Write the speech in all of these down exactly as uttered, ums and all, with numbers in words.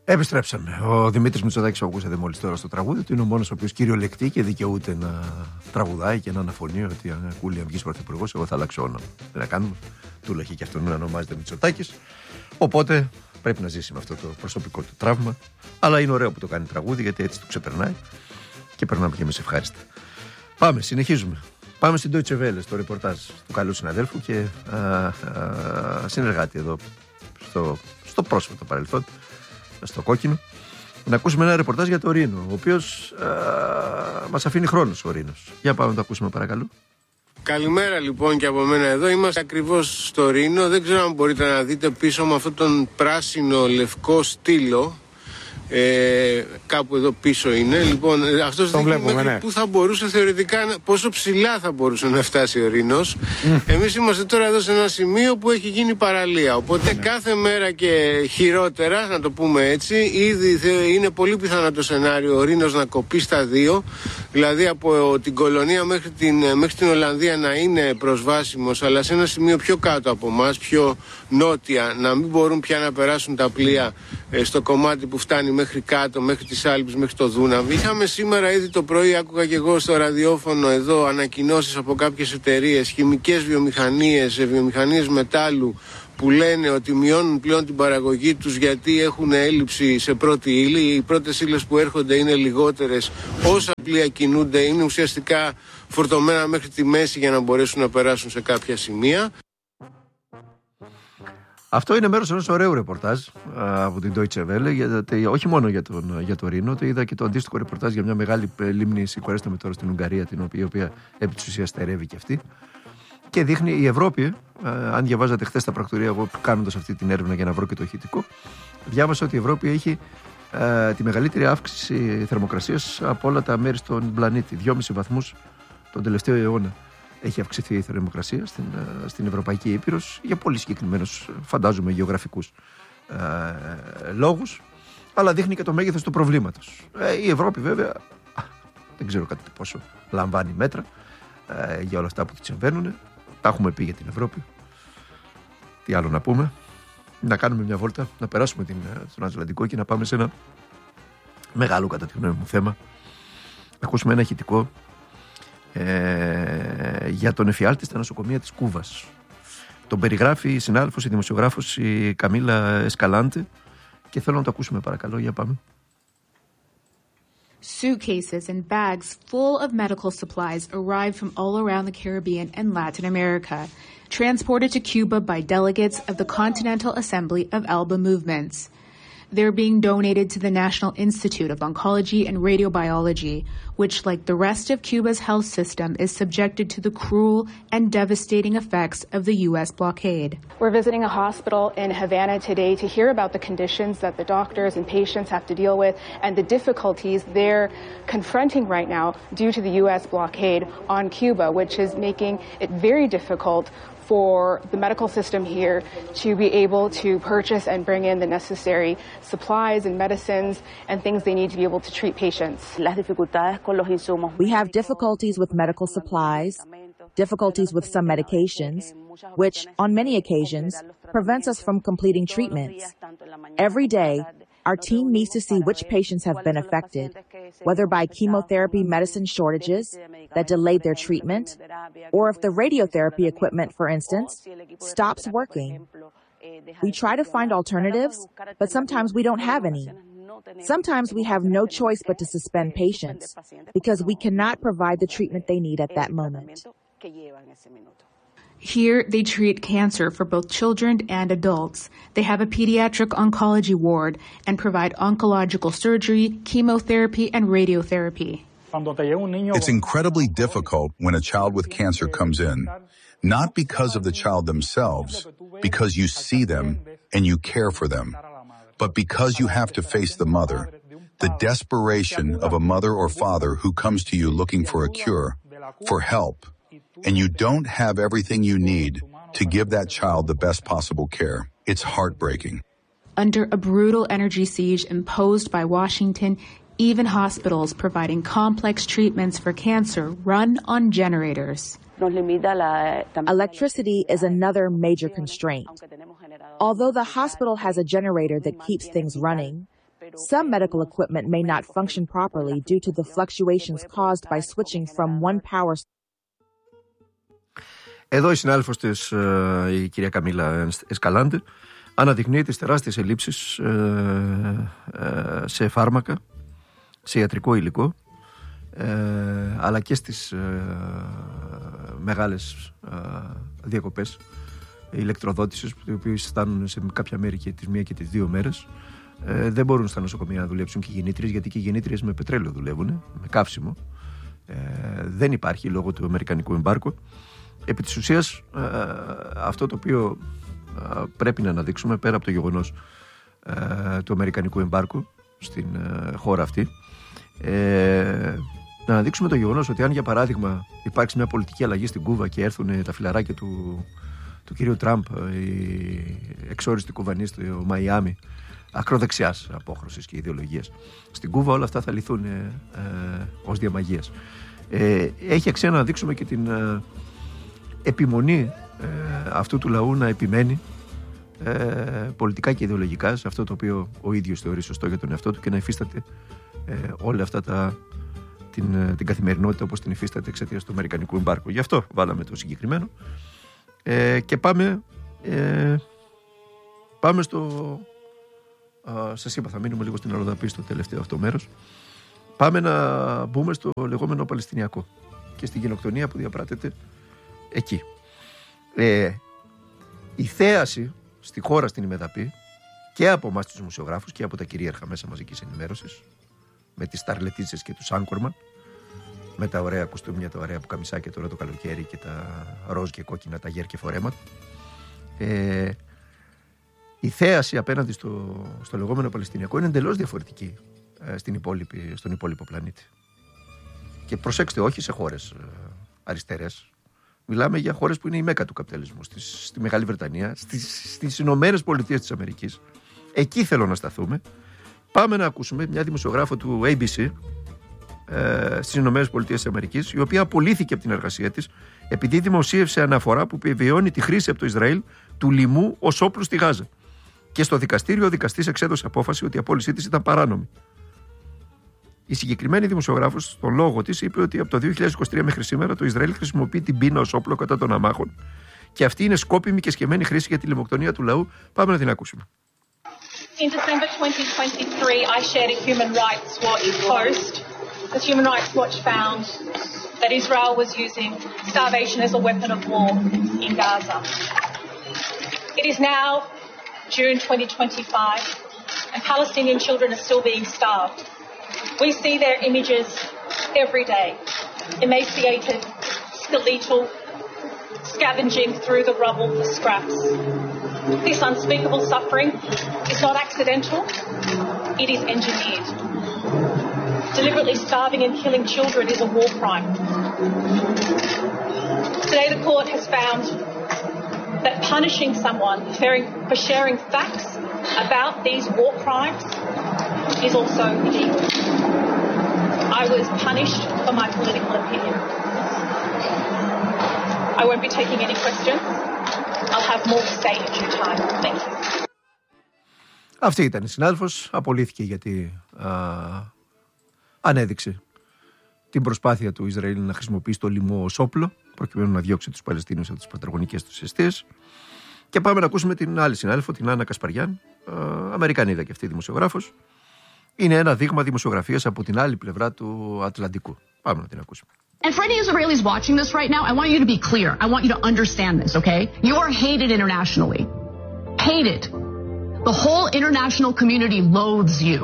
Επιστρέψαμε. Ο Δημήτρης Μητσοτάκης που ακούσατε μόλις τώρα στο τραγούδι του είναι ο μόνος ο οποίος κυριολεκτεί και δικαιούται να τραγουδάει και να αναφωνεί ότι αν ακούει αν βγεις πρωθυπουργός, εγώ θα αλλάξω όνομα. Δεν να κάνουμε. Τούλαχε και αυτόν να ονομάζεται Μητσοτάκης. Οπότε πρέπει να ζήσει με αυτό το προσωπικό του τραύμα. Αλλά είναι ωραίο που το κάνει τραγούδι γιατί έτσι το ξεπερνάει και περνάμε και εμείς ευχάριστα. Πάμε, συνεχίζουμε. Πάμε στην Deutsche Welle, στο ρεπορτάζ του καλού συναδέλφου και α, α, συνεργάτη εδώ στο, στο πρόσφατο παρελθόν, στο κόκκινο, να ακούσουμε ένα ρεπορτάζ για το Ρήνο, ο οποίος α, μας αφήνει χρόνος ο Ρήνος. Για πάμε να το ακούσουμε παρακαλώ. Καλημέρα λοιπόν και από μένα εδώ. Είμαστε ακριβώς στο Ρήνο. Δεν ξέρω αν μπορείτε να δείτε πίσω με αυτόν τον πράσινο λευκό στήλο. Ε, κάπου εδώ πίσω είναι. Λοιπόν, αυτός δείχνει μέχρι ναι. Πού θα μπορούσε θεωρητικά, πόσο ψηλά θα μπορούσε να φτάσει ο Ρήνος. Mm. Εμείς είμαστε τώρα εδώ σε ένα σημείο που έχει γίνει παραλία. Οπότε ναι. κάθε μέρα και χειρότερα, να το πούμε έτσι, ήδη είναι πολύ πιθανό το σενάριο ο Ρήνος να κοπεί στα δύο. Δηλαδή από την Κολονία μέχρι την, μέχρι την Ολλανδία να είναι προσβάσιμος, αλλά σε ένα σημείο πιο κάτω από εμάς, πιο νότια, να μην μπορούν πια να περάσουν τα πλοία ε, στο κομμάτι που φτάνει μέχρι κάτω, μέχρι τις Άλπεις, μέχρι το Δούναβι. Είχαμε σήμερα ήδη το πρωί, άκουγα και εγώ στο ραδιόφωνο εδώ, ανακοινώσεις από κάποιες εταιρείες, χημικές βιομηχανίες, βιομηχανίες μετάλλου, που λένε ότι μειώνουν πλέον την παραγωγή τους γιατί έχουν έλλειψη σε πρώτη ύλη. Οι πρώτες ύλες που έρχονται είναι λιγότερες. Όσα πλοία κινούνται είναι ουσιαστικά φορτωμένα μέχρι τη μέση για να μπορέσουν να περάσουν σε κάποια σημεία. Αυτό είναι μέρος ενός ωραίου ρεπορτάζ α, από την Deutsche Welle, γιατί, όχι μόνο για τον, για το Ρήνο, το είδα και το αντίστοιχο ρεπορτάζ για μια μεγάλη λίμνη, συγχωρέστε με τώρα, στην Ουγγαρία, την οποία, η οποία επί της ουσίας στερεύει και αυτή. Και δείχνει η Ευρώπη, α, αν διαβάζατε χθες τα πρακτορία, εγώ κάνοντας αυτή την έρευνα για να βρω και το ηχητικό, διάβασα ότι η Ευρώπη έχει α, τη μεγαλύτερη αύξηση θερμοκρασίας από όλα τα μέρη στον πλανήτη. δυόμισι βαθμούς τον τελευταίο αιώνα. Έχει αυξηθεί η θερμοκρασία στην, στην Ευρωπαϊκή Ήπειρος για πολύ συγκεκριμένους, φαντάζομαι, γεωγραφικούς ε, λόγους, αλλά δείχνει και το μέγεθος του προβλήματος. Ε, η Ευρώπη βέβαια, δεν ξέρω κατά πόσο λαμβάνει μέτρα ε, για όλα αυτά που της συμβαίνουν. Τα έχουμε πει για την Ευρώπη. Τι άλλο να πούμε? Να κάνουμε μια βόλτα, να περάσουμε την, τον Ατλαντικό και να πάμε σε ένα μεγάλο κατά τη γνώμη μου θέμα. Να ακούσουμε ένα ηχητικό Ε, για τον εφιάλτη στα νοσοκομεία της Κούβας. Τον περιγράφει η συνάδελφος, η δημοσιογράφος, η Καμίλα Εσκαλάντε, και θέλω να το ακούσουμε παρακαλώ. Για πάμε. Suitcases and bags full of medical supplies arrived from all around the Caribbean and Latin America, transported to Cuba by delegates of the Continental Assembly of ALBA movements. They're being donated to the National Institute of Oncology and Radiobiology, which, like the rest of Cuba's health system, is subjected to the cruel and devastating effects of the U S blockade. We're visiting a hospital in Havana today to hear about the conditions that the doctors and patients have to deal with and the difficulties they're confronting right now due to the U S blockade on Cuba, which is making it very difficult for the medical system here to be able to purchase and bring in the necessary supplies and medicines and things they need to be able to treat patients. We have difficulties with medical supplies, difficulties with some medications, which on many occasions prevents us from completing treatments. Every day, our team needs to see which patients have been affected, whether by chemotherapy medicine shortages that delayed their treatment, or if the radiotherapy equipment, for instance, stops working. We try to find alternatives, but sometimes we don't have any. Sometimes we have no choice but to suspend patients because we cannot provide the treatment they need at that moment. Here, they treat cancer for both children and adults. They have a pediatric oncology ward and provide oncological surgery, chemotherapy, and radiotherapy. It's incredibly difficult when a child with cancer comes in, not because of the child themselves, because you see them and you care for them, but because you have to face the mother, the desperation of a mother or father who comes to you looking for a cure, for help, and you don't have everything you need to give that child the best possible care. It's heartbreaking. Under a brutal energy siege imposed by Washington, even hospitals providing complex treatments for cancer run on generators. Electricity is another major constraint. Although the hospital has a generator that keeps things running, Some medical equipment may not function properly due to the fluctuations caused by switching from one power. Εδώ η συνάδελφος της, η κυρία Καμίλα Εσκαλάντε, αναδεικνύει τις τεράστιες ελλείψεις ε, ε, σε φάρμακα, σε ιατρικό υλικό, ε, αλλά και στις ε, μεγάλες ε, διακοπές ηλεκτροδότησης, οι οποίες φτάνουν σε κάποια μέρη και τις μία και τις δύο μέρες. Ε, δεν μπορούν στα νοσοκομεία να δουλέψουν και οι γεννήτριες, γιατί και οι γεννήτριες με πετρέλαιο δουλεύουν, με καύσιμο. Ε, δεν υπάρχει λόγω του αμερικανικού εμπάρκου. Επί της ουσίας, ε, αυτό το οποίο ε, πρέπει να αναδείξουμε, πέρα από το γεγονός ε, του αμερικανικού εμπάρκου στην ε, χώρα αυτή, ε, να αναδείξουμε το γεγονός ότι αν, για παράδειγμα, υπάρξει μια πολιτική αλλαγή στην Κούβα και έρθουν τα φιλαράκια του, του κυρίου Τραμπ, οι εξόριστοι κουβανοί στο Μαϊάμι, ακροδεξιάς απόχρωσης και ιδεολογίας, στην Κούβα όλα αυτά θα λυθούν ε, ε, ως διαμαγείας. Ε, έχει αξία να αναδείξουμε και την ε, επιμονή ε, αυτού του λαού να επιμένει ε, πολιτικά και ιδεολογικά σε αυτό το οποίο ο ίδιος θεωρεί σωστό για τον εαυτό του και να υφίσταται ε, όλα αυτά τα, την, την καθημερινότητα όπως την υφίσταται εξαιτίας του αμερικανικού εμπάρκου. Γι' αυτό βάλαμε το συγκεκριμένο ε, και πάμε ε, πάμε στο α, σας είπα, θα μείνουμε λίγο στην Αλοδαπή στο τελευταίο αυτό μέρος. Πάμε να μπούμε στο λεγόμενο Παλαιστινιακό και στην γενοκτονία που διαπράττεται εκεί. Ε, η θέαση στη χώρα στην Ημεδαπή και από εμάς τους δημοσιογράφους και από τα κυρίαρχα μέσα μαζικής ενημέρωσης, με τις σταρλετίτσες και τους Άγκορμαν, με τα ωραία κουστούμια, τα ωραία πουκαμισάκια τώρα το καλοκαίρι και τα ροζ και κόκκινα τα γέρ και φορέματα. Ε, η θέαση απέναντι στο, στο λεγόμενο Παλαιστινιακό είναι εντελώς διαφορετική ε, στην υπόλοιπη, στον υπόλοιπο πλανήτη. Και προσέξτε, όχι σε χώρες ε, αριστερές. Μιλάμε για χώρες που είναι η μέκα του καπιταλισμού. Στη, στη Μεγάλη Βρετανία, στις, στις Ηνωμένες Πολιτείες της Αμερικής. Εκεί θέλω να σταθούμε. Πάμε να ακούσουμε μια δημοσιογράφο του έι μπι σι ε, στις Ηνωμένες Πολιτείες της Αμερικής, η οποία απολύθηκε από την εργασία της επειδή δημοσίευσε αναφορά που επιβεβαιώνει τη χρήση από το Ισραήλ του λοιμού ως όπλου στη Γάζα. Και στο δικαστήριο ο δικαστής εξέδωσε απόφαση ότι η απόλυσή της ήταν παράνομη. Η συγκεκριμένη δημοσιογράφος, στον λόγο της, είπε ότι από το δύο χιλιάδες είκοσι τρία μέχρι σήμερα το Ισραήλ χρησιμοποιεί την πείνα ως όπλο κατά των αμάχων και αυτή είναι σκόπιμη και σκεμμένη χρήση για τη λιμοκτονία του λαού. Πάμε να την ακούσουμε. In December twenty twenty-three, I shared a Human Rights Watch post as Human Rights Watch found that Israel was using starvation as a weapon of war in Gaza. It is now June twenty twenty-five and Palestinian children are still being starved. We see their images every day, emaciated, skeletal, scavenging through the rubble for scraps. This unspeakable suffering is not accidental, it is engineered. Deliberately starving and killing children is a war crime. Today the court has found that punishing someone for sharing facts about these war crimes is also illegal. I was punished for my political opinion. I won't be taking any questions. I'll have more to say in due time. Thank you. Αυτή ήταν η συνάδελφος, απολύθηκε γιατί α, ανέδειξε την προσπάθεια του Ισραήλ να χρησιμοποιήσει το λοιμό ως όπλο προκειμένου να διώξει τους Παλαιστίνιους από τις πατραγωνικές τους αιστείες. Και πάμε να ακούσουμε την άλλη συνάδελφο, την Άννα Κασπαριάν, Αμερικανίδα και αυτή δημοσιογράφος. Είναι ένα δείγμα δημοσιογραφίας από την άλλη πλευρά του Ατλαντικού. Πάμε να την ακούσουμε. And for any Israelis watching this right now, I want you to be clear. I want you to understand this, okay? You are hated internationally. Hated. The whole international community loathes you.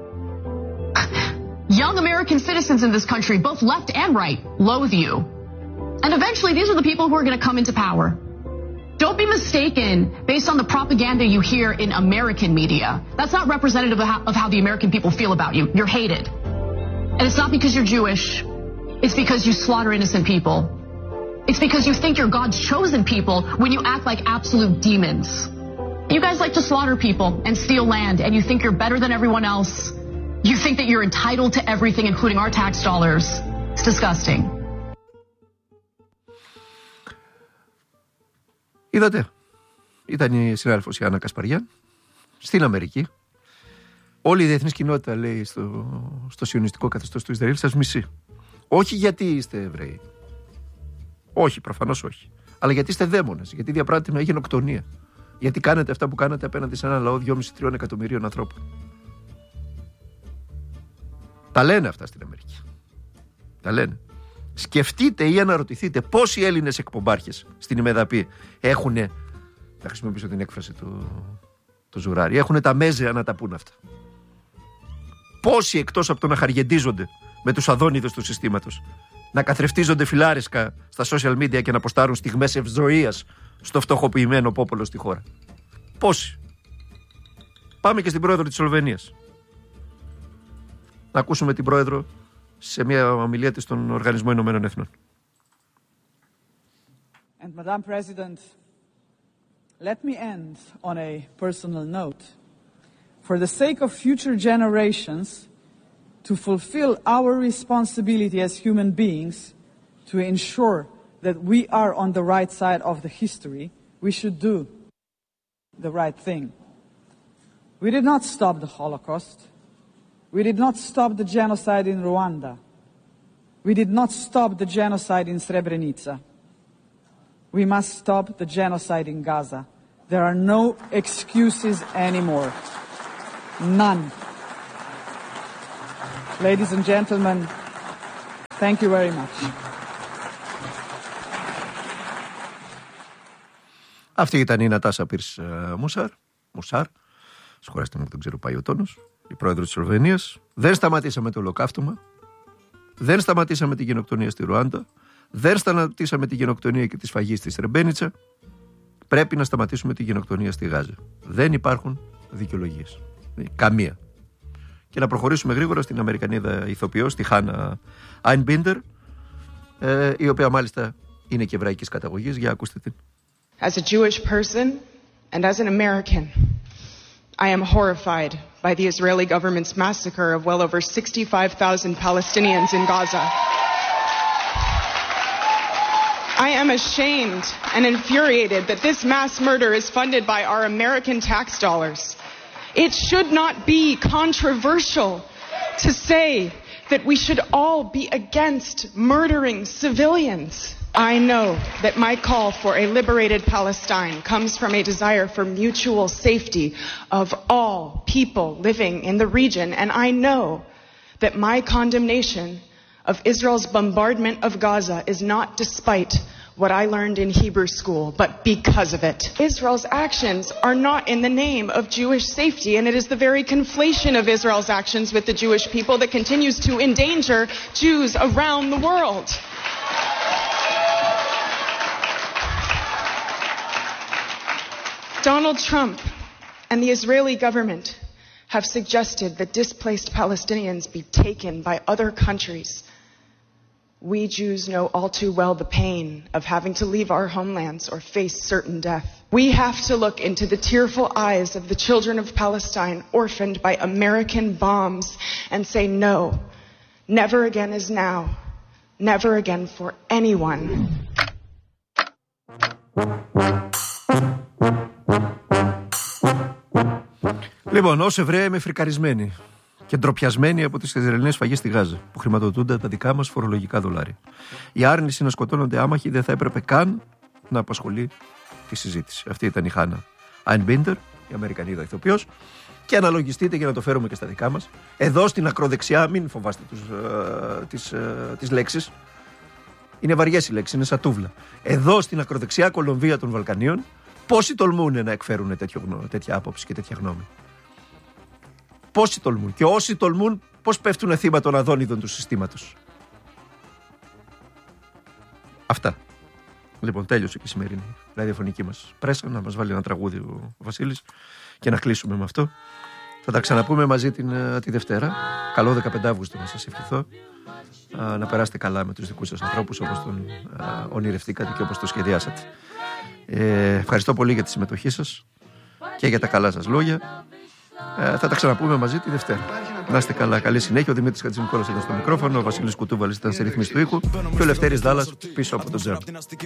Young American citizens in this country, both left and right, loathe you. And eventually, these are the people who are going to come into power. Don't be mistaken based on the propaganda you hear in American media. That's not representative of how, of how the American people feel about you. You're hated. And it's not because you're Jewish. It's because you slaughter innocent people. It's because you think you're God's chosen people when you act like absolute demons. You guys like to slaughter people and steal land, and you think you're better than everyone else. You think that you're entitled to everything, including our tax dollars. It's disgusting. Είδατε, ήταν η συνάδελφος η Άννα Κασπαριάν στην Αμερική Όλη η διεθνής κοινότητα, λέει, στο, στο σιωνιστικό καθεστώς του Ισραήλ, σας μισεί. Όχι γιατί είστε Εβραίοι. Όχι, προφανώς όχι. Αλλά γιατί είστε δαίμονες. Γιατί διαπράττει μια γενοκτονία. Γιατί κάνετε αυτά που κάνετε απέναντι σε ένα λαό δυόμισι με τρία εκατομμυρίων ανθρώπων. Τα λένε αυτά στην Αμερική. Τα λένε. Σκεφτείτε ή αναρωτηθείτε πόσοι Έλληνες εκπομπάρχες στην ημεδαπή έχουν, θα χρησιμοποιήσω την έκφραση του, του Ζουράρη, έχουν τα μέζεα να τα πούν αυτά. Πόσοι εκτός από το να χαργεντίζονται με τους αδόνιδες του συστήματος, να καθρεφτίζονται φιλάρισκα στα social media και να ποστάρουν στιγμές ευζοίας στο φτωχοποιημένο πόπολο στη χώρα. Πόσοι. Πάμε και στην πρόεδρο της Σλοβενίας. Να ακούσουμε την πρόεδρο σε μια ομιλία της στον Οργανισμό Ηνωμένων Εθνών. And Madam President, let me end on a personal note. For the sake of future generations, to fulfill our responsibility as human beings, to ensure that we are on the right side of the history, we should do the right thing. We did not stop the Holocaust. We did not stop the genocide in Rwanda. We did not stop the genocide in Srebrenica. We must stop the genocide in Gaza. There are no excuses anymore. None. Ladies and gentlemen, thank you very much. Αυτή ήταν η Νατάσα Πίρς Μουσάρ. Μουσάρ. Συγχωρέστε μου, δεν ξέρω πάει ο τόνος. Η πρόεδρος της Σλοβενίας. Δεν σταματήσαμε το ολοκαύτωμα. Δεν σταματήσαμε τη γενοκτονία στη Ρουάντα. Δεν σταματήσαμε τη γενοκτονία και τη σφαγή στη Σρεμπένιτσα. Πρέπει να σταματήσουμε τη γενοκτονία στη Γάζα. Δεν υπάρχουν δικαιολογίες. Καμία. Και να προχωρήσουμε γρήγορα στην Αμερικανίδα ηθοποιό, στη Χάνα Άινμπίντερ, ε, η οποία μάλιστα είναι και εβραϊκής καταγωγής. Για ακούστε την. As a Jewish person and as an American, I am horrified by the Israeli government's massacre of well over sixty-five thousand Palestinians in Gaza. I am ashamed and infuriated that this mass murder is funded by our American tax dollars. It should not be controversial to say that we should all be against murdering civilians. I know that my call for a liberated Palestine comes from a desire for mutual safety of all people living in the region, and I know that my condemnation of Israel's bombardment of Gaza is not despite what I learned in Hebrew school, but because of it. Israel's actions are not in the name of Jewish safety, and it is the very conflation of Israel's actions with the Jewish people that continues to endanger Jews around the world. Donald Trump and the Israeli government have suggested that displaced Palestinians be taken by other countries. We Jews know all too well the pain of having to leave our homelands or face certain death. We have to look into the tearful eyes of the children of Palestine orphaned by American bombs and say no, never again is now, never again for anyone. Λοιπόν, ως Εβραία είμαι φρικαρισμένη και ντροπιασμένοι από τις Ισραηλινές σφαγές στη Γάζα, που χρηματοδοτούνται τα δικά μας φορολογικά δολάρια. Η άρνηση να σκοτώνονται άμαχοι δεν θα έπρεπε καν να απασχολεί τη συζήτηση. Αυτή ήταν η Χάνα Άινμπίντερ, η Αμερικανίδα ηθοποιός. Και αναλογιστείτε, για να το φέρουμε και στα δικά μας, εδώ στην ακροδεξιά, μην φοβάστε τους, ε, τις, ε, τις λέξεις. Είναι βαριές οι λέξεις, είναι σατούβλα. Εδώ στην ακροδεξιά Κολομβία των Βαλκανίων, πόσοι τολμούν να εκφέρουν τέτοιο, τέτοια άποψη και τέτοια γνώμη. Πόσοι τολμούν. Και όσοι τολμούν, πώς πέφτουν θύμα των αδόνιδων του συστήματος. Αυτά. Λοιπόν, τέλειωσε και η σημερινή ραδιοφωνική μας πρέσα. Να μας βάλει ένα τραγούδι ο Βασίλης και να κλείσουμε με αυτό. Θα τα ξαναπούμε μαζί την, τη Δευτέρα. Καλό δεκαπέντε Αυγούστου να σας ευχηθώ. Α, να περάσετε καλά με τους δικούς σας ανθρώπους, όπως τον α, ονειρευτήκατε και όπως το σχεδιάσατε. Ε, ευχαριστώ πολύ για τη συμμετοχή σας και για τα καλά σας λόγια. Ε, θα τα ξαναπούμε μαζί τη Δευτέρα. Να είστε καλά, καλή συνέχεια. Ο Δημήτρης Χατζηνικόλας ήταν στο μικρόφωνο, ο Βασίλης Κουτούβαλης ήταν σε ρυθμίση του ήχου και ο Λευτέρης Δάλλας πίσω από τον τζέμ.